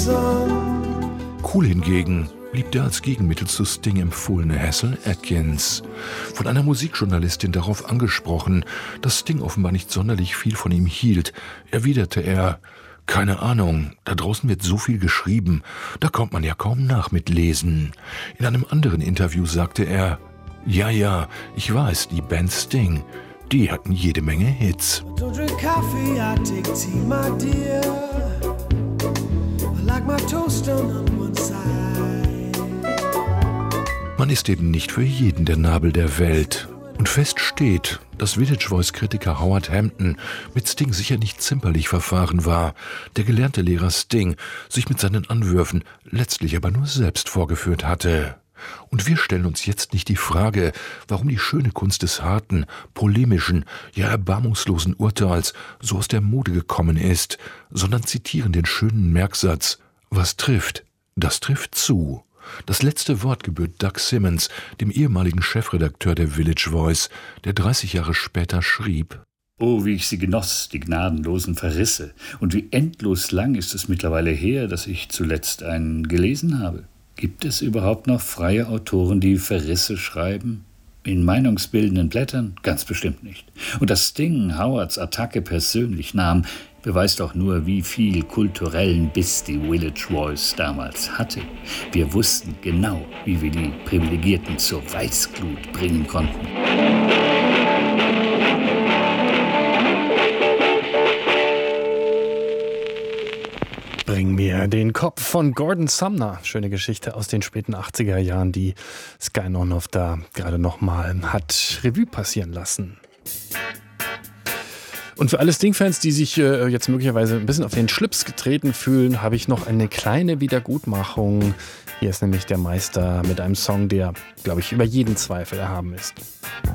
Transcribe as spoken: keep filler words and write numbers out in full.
Cool hingegen blieb der als Gegenmittel zu Sting empfohlene Hassel Atkins. Von einer Musikjournalistin darauf angesprochen, dass Sting offenbar nicht sonderlich viel von ihm hielt, erwiderte er: Keine Ahnung, da draußen wird so viel geschrieben, da kommt man ja kaum nach mit Lesen. In einem anderen Interview sagte er: Ja, ja, ich weiß, die Band Sting, die hatten jede Menge Hits. Don't drink coffee, I take tea, my dear. I like my toast on one side. Man ist eben nicht für jeden der Nabel der Welt. Und fest steht, dass Village Voice-Kritiker Howard Hampton mit Sting sicher nicht zimperlich verfahren war, der gelernte Lehrer Sting sich mit seinen Anwürfen letztlich aber nur selbst vorgeführt hatte. Und wir stellen uns jetzt nicht die Frage, warum die schöne Kunst des harten, polemischen, ja erbarmungslosen Urteils so aus der Mode gekommen ist, sondern zitieren den schönen Merksatz: Was trifft, das trifft zu. Das letzte Wort gebührt Doug Simmons, dem ehemaligen Chefredakteur der Village Voice, der dreißig Jahre später schrieb: Oh, wie ich sie genoss, die gnadenlosen Verrisse. Und wie endlos lang ist es mittlerweile her, dass ich zuletzt einen gelesen habe. Gibt es überhaupt noch freie Autoren, die Verrisse schreiben? In meinungsbildenden Blättern? Ganz bestimmt nicht. Und dass Sting Howards Attacke persönlich nahm, beweist auch nur, wie viel kulturellen Biss die Village Voice damals hatte. Wir wussten genau, wie wir die Privilegierten zur Weißglut bringen konnten. Bring mir den Kopf von Gordon Sumner. Schöne Geschichte aus den späten achtziger Jahren, die Sky Non-Off da gerade nochmal hat Revue passieren lassen. Und für alle Sting-Fans, die sich äh, jetzt möglicherweise ein bisschen auf den Schlips getreten fühlen, habe ich noch eine kleine Wiedergutmachung. Hier ist nämlich der Meister mit einem Song, der, glaube ich, über jeden Zweifel erhaben ist.